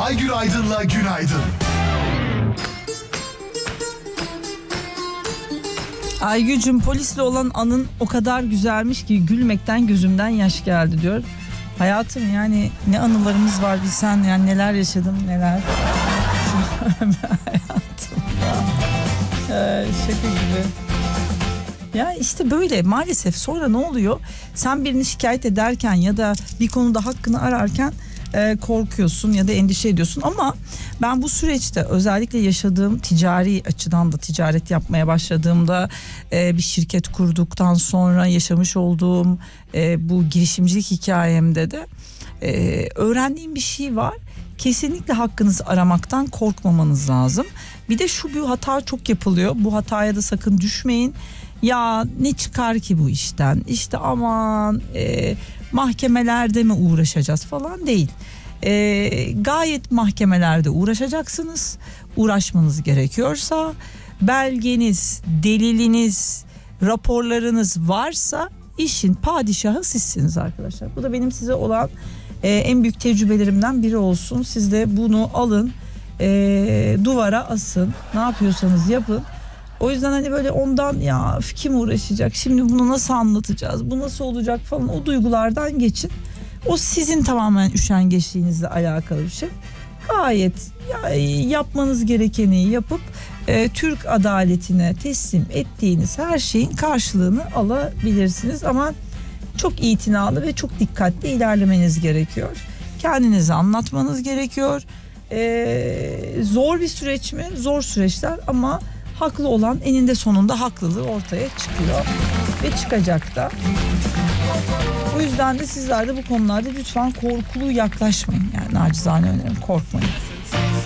Aygül Aydın'la Günaydın. Aygül'cüm, polisle olan anın o kadar güzelmiş ki gülmekten gözümden yaş geldi diyor. Hayatım, yani ne anılarımız var bilsen, yani neler yaşadım neler. Hayatım şaka gibi. Ya işte böyle maalesef sonra ne oluyor? Sen birini şikayet ederken ya da bir konuda hakkını ararken korkuyorsun ya da endişe ediyorsun. Ama ben bu süreçte özellikle yaşadığım ticari açıdan da, ticaret yapmaya başladığımda, bir şirket kurduktan sonra yaşamış olduğum bu girişimcilik hikayemde de öğrendiğim bir şey var. Kesinlikle hakkınızı aramaktan korkmamanız lazım. Bir de bir hata çok yapılıyor. Bu hataya da sakın düşmeyin. Ya ne çıkar ki bu işten? İşte aman mahkemelerde mi uğraşacağız falan değil. Gayet mahkemelerde uğraşacaksınız. Uğraşmanız gerekiyorsa, belgeniz, deliliniz, raporlarınız varsa işin padişahı sizsiniz arkadaşlar. Bu da benim size olan en büyük tecrübelerimden biri olsun. Siz de bunu alın, duvara asın. Ne yapıyorsanız yapın. O yüzden hani böyle ondan ya kim uğraşacak, şimdi bunu nasıl anlatacağız, bu nasıl olacak falan, o duygulardan geçin. O sizin tamamen üşengeçliğinizle alakalı bir şey. Gayet yapmanız gerekeni yapıp Türk adaletine teslim ettiğiniz her şeyin karşılığını alabilirsiniz. Ama çok itinalı ve çok dikkatli ilerlemeniz gerekiyor. Kendinizi anlatmanız gerekiyor. Zor bir süreç mi? Zor süreçler ama haklı olan eninde sonunda haklılığı ortaya çıkıyor ve çıkacak da. O yüzden de sizler de bu konularda lütfen korkulu yaklaşmayın. Yani nacizane önerim, korkmayın.